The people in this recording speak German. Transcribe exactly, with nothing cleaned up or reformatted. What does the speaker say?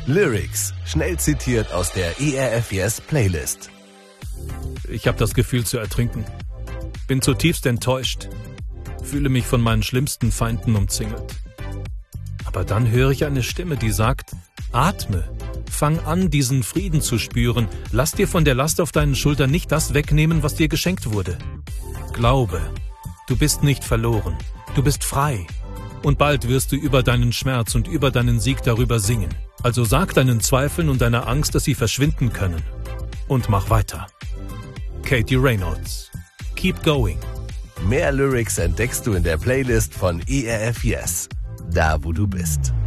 Lyrics, schnell zitiert aus der E R F Yes Playlist. Ich habe das Gefühl zu ertrinken. Bin zutiefst enttäuscht. Fühle mich von meinen schlimmsten Feinden umzingelt. Aber dann höre ich eine Stimme, die sagt: Atme. Fang an, diesen Frieden zu spüren. Lass dir von der Last auf deinen Schultern nicht das wegnehmen, was dir geschenkt wurde. Glaube, du bist nicht verloren. Du bist frei. Und bald wirst du über deinen Schmerz und über deinen Sieg darüber singen. Also sag deinen Zweifeln und deiner Angst, dass sie verschwinden können. Und mach weiter. Katie Reynolds. Keep going. Mehr Lyrics entdeckst du in der Playlist von E R F Yes. Da, wo du bist.